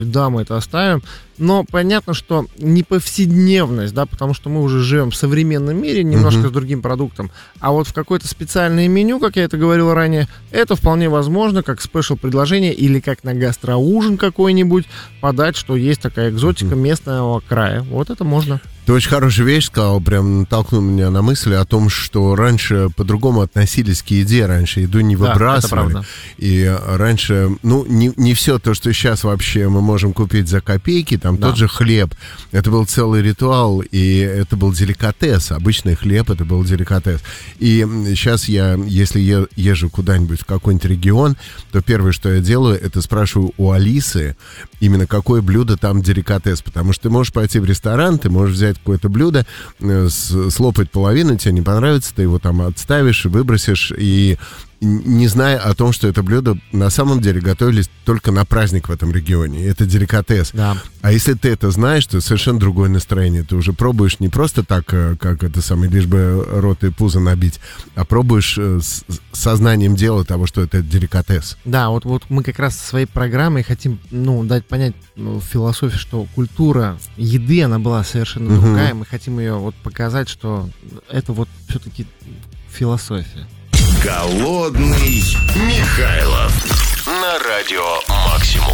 Да, мы это оставим. Но понятно, что не повседневность, да, потому что мы уже живем в современном мире, немножко с другим продуктом. А вот в какое-то специальное меню, как я это говорил ранее, это вполне возможно, как спешл-предложение или как на гастроужин какой-нибудь подать, что есть такая экзотика местного края. Вот это можно. Ты очень хорошую вещь сказал, прям натолкнул меня на мысль о том, что раньше по-другому относились к еде, раньше еду не выбрасывали. Да, и раньше, ну, не все то, что сейчас вообще мы можем купить за копейки, там тот же хлеб, это был целый ритуал, и это был деликатес, обычный хлеб, это был деликатес. И сейчас я, если езжу куда-нибудь в какой-нибудь регион, то первое, что я делаю, это спрашиваю у Алисы, именно какое блюдо там деликатес, потому что ты можешь пойти в ресторан, ты можешь взять какое-то блюдо, слопать половину, тебе не понравится, ты его там отставишь, выбросишь, и не зная о том, что это блюдо на самом деле готовились только на праздник в этом регионе. Это деликатес. Да. А если ты это знаешь, то совершенно другое настроение. Ты уже пробуешь не просто так, как это самое, лишь бы рот и пузо набить, а пробуешь с сознанием дела того, что это деликатес. Да, вот мы как раз своей программой хотим, дать понять философию, что культура еды, она была совершенно другая. Мы хотим ее вот показать, что это вот все-таки философия. Голодный Михайлов на радио Максимум.